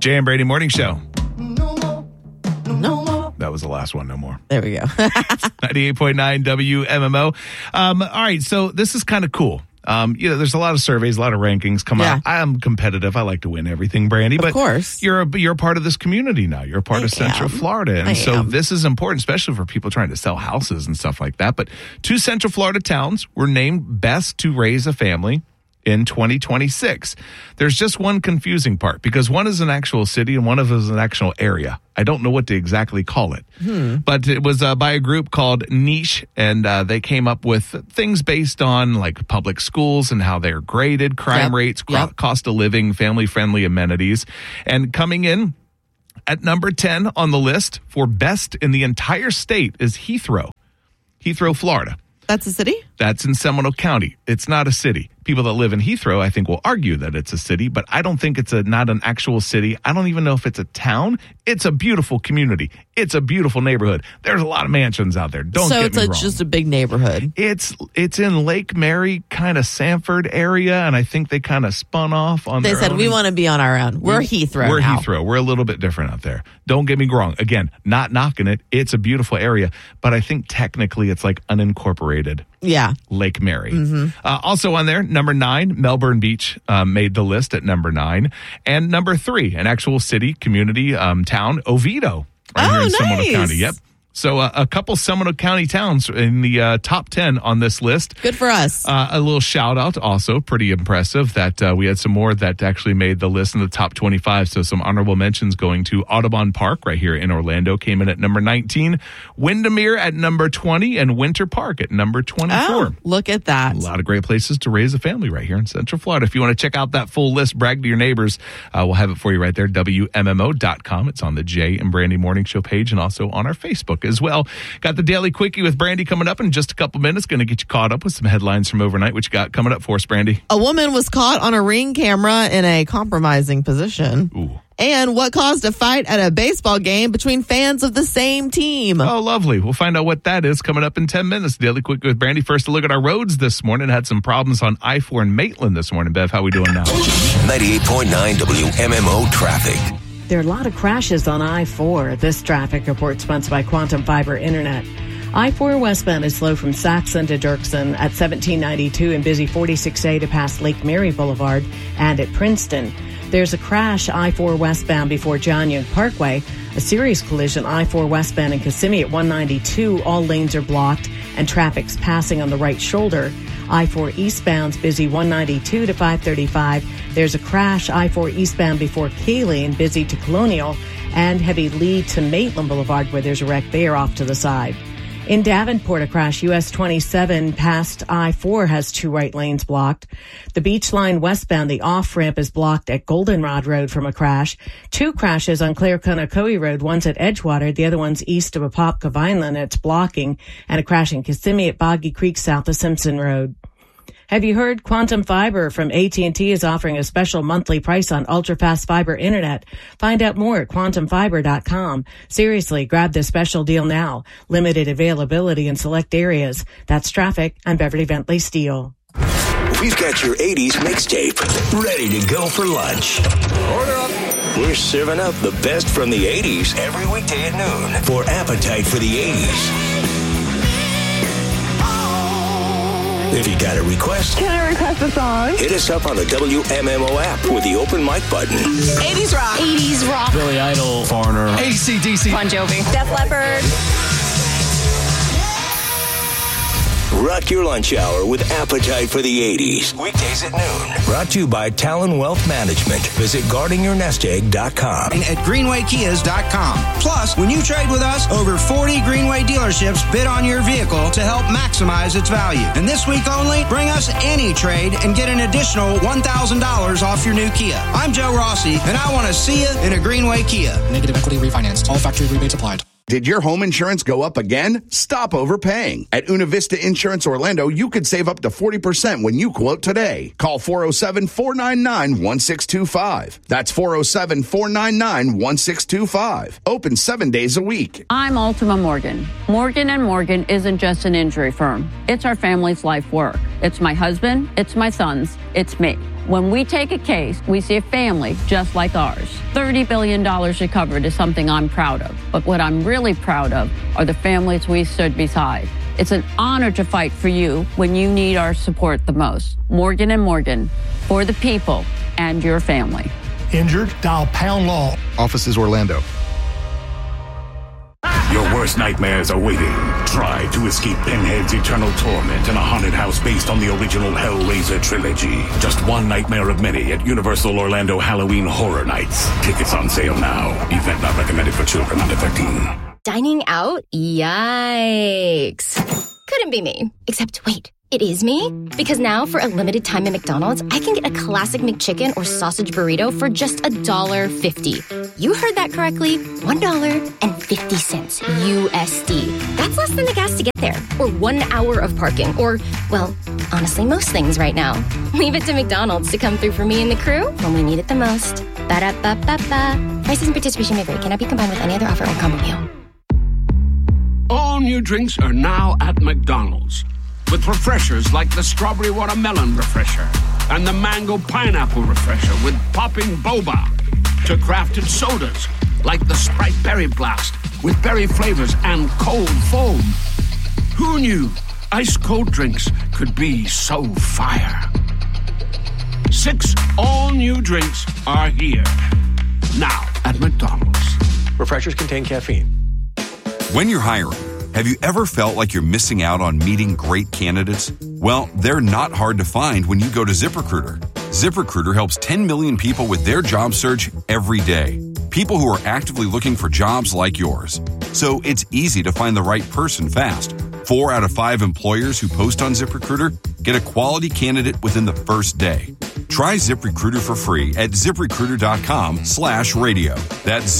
Jay and Brady Morning Show. No more. That was the last one. No more. There we go. 98.9 WMMO. All right. So this is kind of cool. There's a lot of surveys, a lot of rankings come out. I am competitive. I like to win everything, Brandy. But of course. You're a part of this community now. You're a part of Central Florida. And so this is important, especially for people trying to sell houses and stuff like that. But 2 Central Florida towns were named best to raise a family in 2026. There's just one confusing part because one is an actual city and one of them is an actual area. I don't know what to exactly call it, but it was by a group called Niche, and they came up with things based on like public schools and how they're graded, crime rates, cost of living, family-friendly amenities. And coming in at number 10 on the list for best in the entire state is Heathrow, Florida. That's a city? That's in Seminole County. It's not a city. People that live in Heathrow, I think, will argue that it's a city, but I don't think it's not an actual city. I don't even know if it's a town. It's a beautiful community. It's a beautiful neighborhood. There's a lot of mansions out there. Don't get me wrong. So it's just a big neighborhood. It's in Lake Mary, kind of Sanford area, and I think they kind of spun off on their own. They said, we want to be on our own. We're Heathrow We're now. Heathrow. We're a little bit different out there. Don't get me wrong. Again, not knocking it. It's a beautiful area, but I think technically it's like unincorporated. Yeah. Lake Mary. Also on there, number 9, Melbourne Beach made the list at number 9. And number 3, an actual city, community, town, Oviedo. Right here in Seminole County. Yep. So a couple Seminole County towns in the top 10 on this list. Good for us. A little shout out also, pretty impressive that we had some more that actually made the list in the top 25. So some honorable mentions going to Audubon Park right here in Orlando came in at number 19, Windermere at number 20, and Winter Park at number 24. Oh, look at that. A lot of great places to raise a family right here in Central Florida. If you want to check out that full list, brag to your neighbors, we'll have it for you right there, WMMO.com. It's on the Jay and Brandy Morning Show page and also on our Facebook as well. Got the Daily Quickie with Brandy coming up in just a couple minutes. Going to get you caught up with some headlines from overnight. What you got coming up for us, Brandy? A woman was caught on a Ring camera in a compromising position. Ooh. And what caused a fight at a baseball game between fans of the same team. Oh, lovely. We'll find out what that is coming up in 10 minutes. Daily Quickie with Brandy. First, a look at our roads this morning. Had some problems on I-4 in Maitland this morning. Bev, how we doing now? 98.9 WMMO traffic. There are a lot of crashes on I-4. This traffic report sponsored by Quantum Fiber Internet. I-4 westbound is slow from Saxon to Dirksen at 1792 and busy 46A to past Lake Mary Boulevard and at Princeton. There's a crash I-4 westbound before John Young Parkway. A serious collision I-4 westbound in Kissimmee at 192. All lanes are blocked and traffic's passing on the right shoulder. I-4 eastbound's busy 192 to 535. There's a crash I-4 eastbound before Cayley and busy to Colonial, and heavy lead to Maitland Boulevard where there's a wreck there off to the side. In Davenport, a crash US 27 past I-4 has 2 right lanes blocked. The Beach Line westbound, the off-ramp is blocked at Goldenrod Road from a crash. 2 crashes on Clare Conocoee Road, one's at Edgewater, the other one's east of Apopka Vineland, it's blocking, and a crash in Kissimmee at Boggy Creek south of Simpson Road. Have you heard Quantum Fiber from AT&T is offering a special monthly price on ultra-fast fiber internet? Find out more at quantumfiber.com. Seriously, grab this special deal now. Limited availability in select areas. That's traffic. I'm Beverly Bentley Steele. We've got your 80s mixtape ready to go for lunch. Order up. We're serving up the best from the 80s every weekday at noon for Appetite for the 80s. If you got a request, can I request a song? Hit us up on the WMMO app with the open mic button. 80s rock. 80s rock. Billy Idol. Foreigner. AC/DC. Bon Jovi. Def Leppard. Rock your lunch hour with Appetite for the 80s. Weekdays at noon. Brought to you by Talon Wealth Management. Visit guardingyournestegg.com. And at greenwaykias.com. Plus, when you trade with us, over 40 Greenway dealerships bid on your vehicle to help maximize its value. And this week only, bring us any trade and get an additional $1,000 off your new Kia. I'm Joe Rossi, and I want to see you in a Greenway Kia. Negative equity refinanced. All factory rebates applied. Did your home insurance go up again? Stop overpaying. At Una Vista Insurance Orlando, you could save up to 40% when you quote today. Call 407-499-1625. That's 407-499-1625. Open 7 days a week. I'm Ultima Morgan. Morgan & Morgan isn't just an injury firm. It's our family's life work. It's my husband, it's my sons, it's me. When we take a case, we see a family just like ours. $30 billion recovered is something I'm proud of. But what I'm really proud of are the families we stood beside. It's an honor to fight for you when you need our support the most. Morgan & Morgan, for the people and your family. Injured? Dial Pound Law. Offices Orlando. Your worst nightmares are waiting. Try to escape Pinhead's eternal torment in a haunted house based on the original Hellraiser trilogy. Just one nightmare of many at Universal Orlando Halloween Horror Nights. Tickets on sale now. Event not recommended for children under 13. Dining out? Yikes. Couldn't be me. Except, wait. It is me? Because now, for a limited time at McDonald's, I can get a classic McChicken or sausage burrito for just $1.50. You heard that correctly. $1.50 USD. That's less than the gas to get there. Or 1 hour of parking. Or, well, honestly, most things right now. Leave it to McDonald's to come through for me and the crew when we need it the most. Ba-da-ba-ba-ba. Prices and participation may vary. Cannot be combined with any other offer or combo meal. All new drinks are now at McDonald's. With refreshers like the Strawberry Watermelon Refresher and the Mango Pineapple Refresher with popping boba, to crafted sodas like the Sprite Berry Blast with berry flavors and cold foam. Who knew ice-cold drinks could be so fire? 6 all-new drinks are here, now at McDonald's. Refreshers contain caffeine. When you're hiring, have you ever felt like you're missing out on meeting great candidates? Well, they're not hard to find when you go to ZipRecruiter. ZipRecruiter helps 10 million people with their job search every day. People who are actively looking for jobs like yours. So it's easy to find the right person fast. 4 out of 5 employers who post on ZipRecruiter get a quality candidate within the first day. Try ZipRecruiter for free at ZipRecruiter.com/radio. That's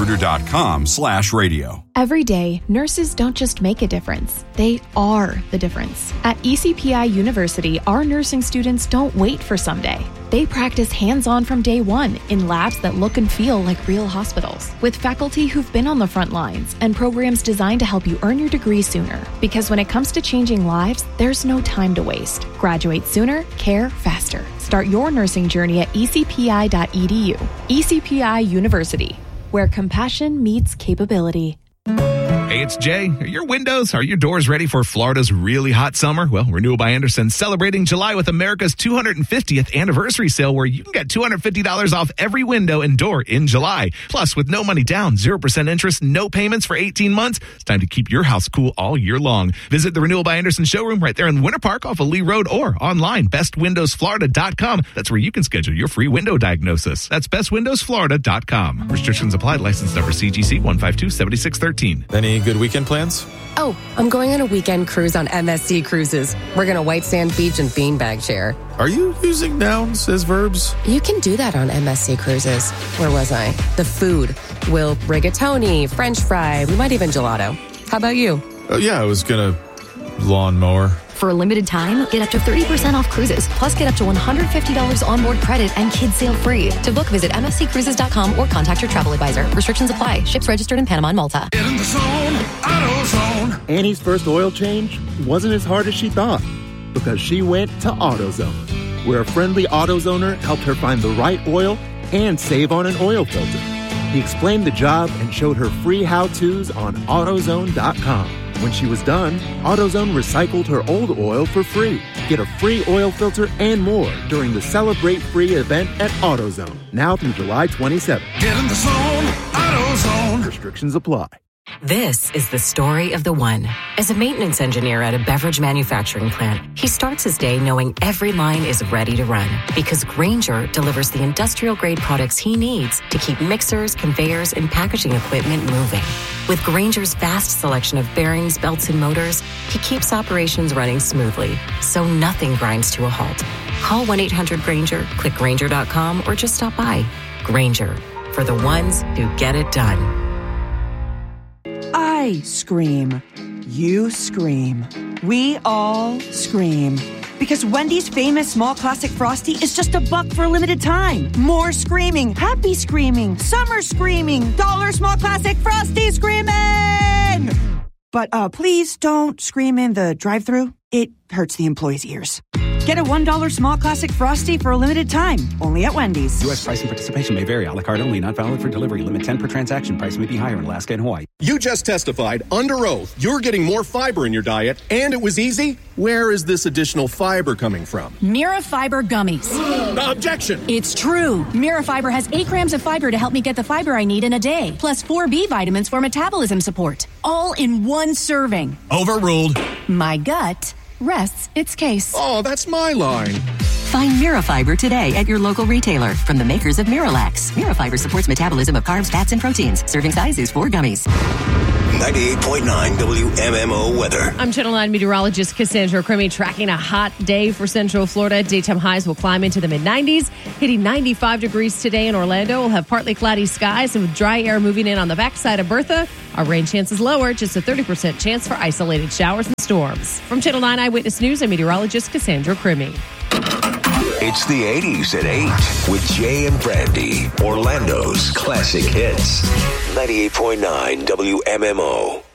ZipRecruiter.com/radio. Every day, nurses don't just make a difference. They are the difference. At ECPI University, our nursing students don't wait for someday. They practice hands-on from day one in labs that look and feel like real hospitals, with faculty who've been on the front lines and programs designed to help you earn your degree sooner. Because when it comes to changing lives, there's no time to waste. Graduate sooner, care faster. Start your nursing journey at ecpi.edu. ECPI University, where compassion meets capability. Hey, it's Jay. Are your windows, are your doors ready for Florida's really hot summer? Well, Renewal by Anderson celebrating July with America's 250th anniversary sale, where you can get $250 off every window and door in July. Plus, with no money down, 0% interest, no payments for 18 months, it's time to keep your house cool all year long. Visit the Renewal by Anderson showroom right there in Winter Park off of Lee Road, or online, bestwindowsflorida.com. That's where you can schedule your free window diagnosis. That's bestwindowsflorida.com. Restrictions apply. License number CGC 1527613. Any good weekend plans? Oh, I'm going on a weekend cruise on MSC Cruises. We're going to White Sand Beach and Beanbag Share. Are you using nouns as verbs? You can do that on MSC Cruises. Where was I? The food. We'll rigatoni, French fry, we might even gelato. How about you? Oh, yeah, I was going to lawnmower. For a limited time, get up to 30% off cruises, plus get up to $150 onboard credit and kids sail free. To book, visit msccruises.com or contact your travel advisor. Restrictions apply. Ships registered in Panama and Malta. Get in the zone, AutoZone. Annie's first oil change wasn't as hard as she thought, because she went to AutoZone, where a friendly AutoZoner helped her find the right oil and save on an oil filter. He explained the job and showed her free how-tos on AutoZone.com. When she was done, AutoZone recycled her old oil for free. Get a free oil filter and more during the Celebrate Free event at AutoZone, now through July 27th. Get in the zone, AutoZone. Restrictions apply. This is the story of the one. As a maintenance engineer at a beverage manufacturing plant, he starts his day knowing every line is ready to run, because Grainger delivers the industrial-grade products he needs to keep mixers, conveyors, and packaging equipment moving. With Grainger's vast selection of bearings, belts, and motors, he keeps operations running smoothly, so nothing grinds to a halt. Call 1-800-GRAINGER, click Grainger.com, or just stop by. Grainger, for the ones who get it done. I scream. You scream. We all scream. Because Wendy's famous small classic Frosty is just $1 for a limited time. More screaming, happy screaming, summer screaming, dollar small classic Frosty screaming! But please don't scream in the drive-thru. It hurts the employees' ears. Get a $1 small classic Frosty for a limited time, only at Wendy's. U.S. price and participation may vary. A la carte only, not valid for delivery. Limit 10 per transaction. Price may be higher in Alaska and Hawaii. You just testified under oath you're getting more fiber in your diet, and it was easy. Where is this additional fiber coming from? Mirafiber gummies. Objection! It's true. Mirafiber has 8 grams of fiber to help me get the fiber I need in a day, plus 4 B vitamins for metabolism support, all in one serving. Overruled. My gut rests its case. Oh, that's my line. Find Mirafiber today at your local retailer from the makers of Miralax. Mirafiber supports metabolism of carbs, fats, and proteins. Serving size is 4 gummies. 98.9 WMMO weather. I'm Channel 9 meteorologist Cassandra Crimmy, tracking a hot day for Central Florida. Daytime highs will climb into the mid-90s, hitting 95 degrees today in Orlando. We'll have partly cloudy skies and with dry air moving in on the backside of Bertha. Our rain chance is lower, just a 30% chance for isolated showers and storms. From Channel 9 Eyewitness News, I'm meteorologist Cassandra Crimmy. It's the 80s at 8 with Jay and Brandy, Orlando's classic hits. 98.9 WMMO.